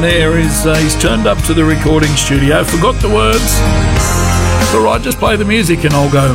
there is he's turned up to the recording studio, forgot the words. It's all right, just play the music and I'll go,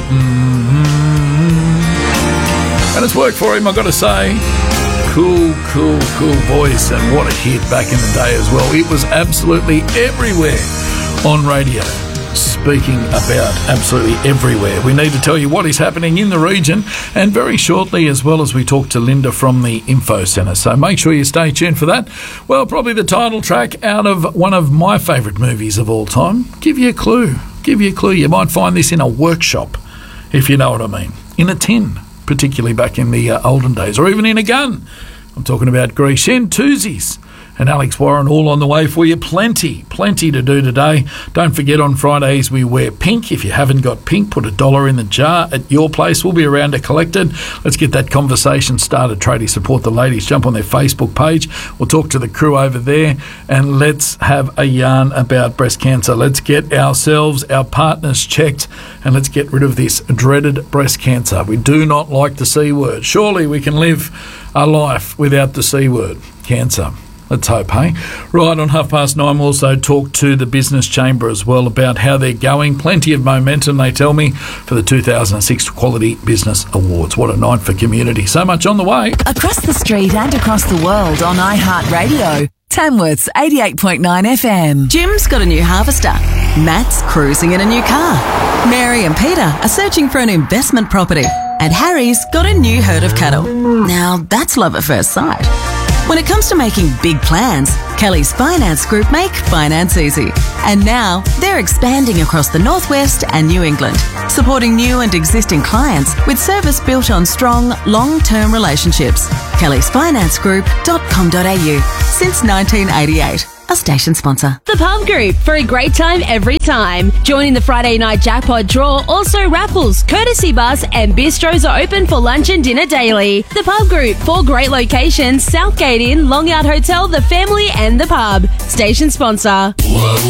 And it's worked for him, I've got to say. Cool voice, and what a hit back in the day as well. It was absolutely everywhere on radio. Speaking about absolutely everywhere, we need to tell you what is happening in the region, and very shortly, as well as we talk to Linda from the Info Centre. So make sure you stay tuned for that. Well, probably the title track out of one of my favourite movies of all time. Give you a clue. You might find this in a workshop, if you know what I mean. In a tin, particularly back in the olden days, or even in a gun. I'm talking about Grishen Tuesdays and Alex Warren all on the way for you. Plenty to do today. Don't forget, on Fridays we wear pink. If you haven't got pink, put $1 in the jar at your place. We'll be around to collect it. Let's get that conversation started. Tradie support the ladies. Jump on their Facebook page. We'll talk to the crew over there, and let's have a yarn about breast cancer. Let's get ourselves, our partners checked, and let's get rid of this dreaded breast cancer. We do not like the C word. Surely we can live a life without the C word, cancer. Let's hope, hey? Right, on 9:30, we'll also talk to the Business Chamber as well about how they're going. Plenty of momentum, they tell me, for the 2006 Quality Business Awards. What a night for community. So much on the way. Across the street and across the world on iHeartRadio. Tamworth's 88.9 FM. Jim's got a new harvester. Matt's cruising in a new car. Mary and Peter are searching for an investment property. And Harry's got a new herd of cattle. Now, that's love at first sight. When it comes to making big plans, Kelly's Finance Group make finance easy. And now they're expanding across the Northwest and New England, supporting new and existing clients with service built on strong, long-term relationships. kellysfinancegroup.com.au since 1988. A station sponsor. The Pub Group, for a great time every time. Join in the Friday night jackpot draw. Also raffles, courtesy bus and bistros are open for lunch and dinner daily. The Pub Group, 4 great locations: Southgate Inn, Long Yard Hotel, The Family and The Pub. Station sponsor.